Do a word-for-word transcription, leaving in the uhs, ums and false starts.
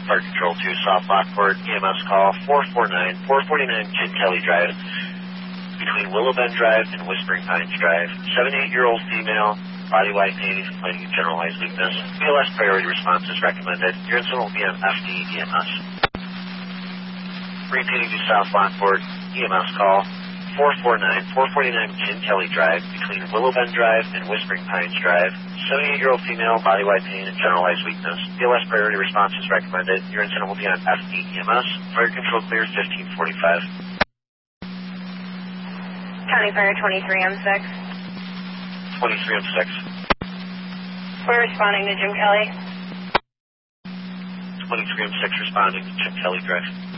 Fire Control two, South Lockport, E M S call four four nine, four forty-nine Jim Kelly Drive, between Willow Bend Drive and Whispering Pines Drive. seventy-eight-year-old female, body-wide pain, complaining of generalized weakness. B L S priority response is recommended. Your incident will be on F D E M S. Repeating to South Lockport, E M S call four four nine, four forty-nine Jim Kelly Drive, between Willow Bend Drive and Whispering Pines Drive. seventy-eight-year-old female, body-wide pain and generalized weakness. B L S priority response is recommended. Your incident will be on F D E M S. Fire control clear fifteen forty-five. County Fire twenty-three M six. twenty-three M six. We're responding to Jim Kelly. twenty-three M six responding to Jim Kelly Drive.